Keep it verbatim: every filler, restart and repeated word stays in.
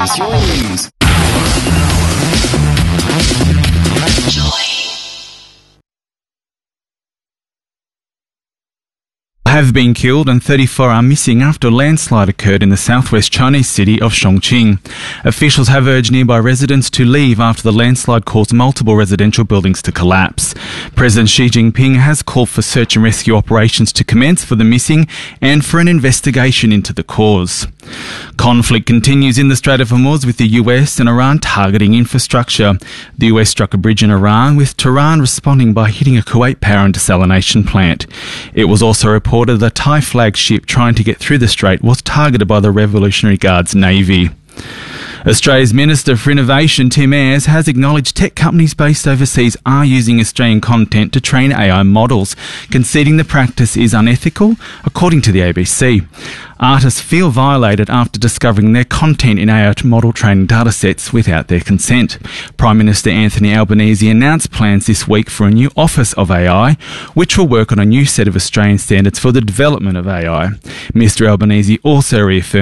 news. Joy News. Have been killed and thirty-four are missing after a landslide occurred in the southwest Chinese city of Chongqing. Officials have urged nearby residents to leave after the landslide caused multiple residential buildings to collapse. President Xi Jinping has called for search and rescue operations to commence for the missing and for an investigation into the cause. Conflict continues in the Strait of Hormuz with the U S and Iran targeting infrastructure. The U S struck a bridge in Iran, with Tehran responding by hitting a Kuwait power and desalination plant. It was also reported that a Thai flagged ship trying to get through the strait was targeted by the Revolutionary Guard's Navy. Australia's Minister for Innovation, Tim Ayres, has acknowledged tech companies based overseas are using Australian content to train A I models, conceding the practice is unethical, according to the A B C. Artists feel violated after discovering their content in A I model training datasets without their consent. Prime Minister Anthony Albanese announced plans this week for a new Office of A I, which will work on a new set of Australian standards for the development of A I. Mister Albanese also reaffirmed